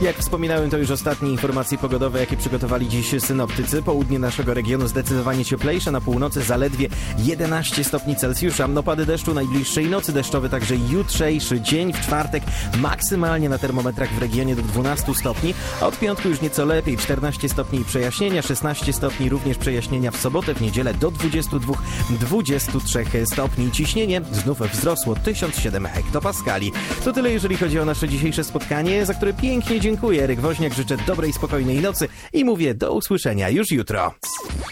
Jak wspominałem, to już ostatnie informacje pogodowe, jakie przygotowali dziś synoptycy. Południe naszego regionu zdecydowanie cieplejsze, na północy zaledwie 11 stopni Celsjusza. Opady deszczu najbliższej nocy, deszczowy także jutrzejszy dzień, w czwartek maksymalnie na termometrach w regionie do 12 stopni, a od piątku już nieco lepiej, 14 stopni i przejaśnienia, 16 stopni również przejaśnienia w sobotę, w niedzielę do 22-23 stopni. Ciśnienie znów wzrosło 1007 hektopaskali. To tyle, jeżeli chodzi o nasze dzisiejsze spotkanie, za które pięknie dziękuję. Eryk Woźniak, życzę dobrej, spokojnej nocy i mówię do usłyszenia już jutro.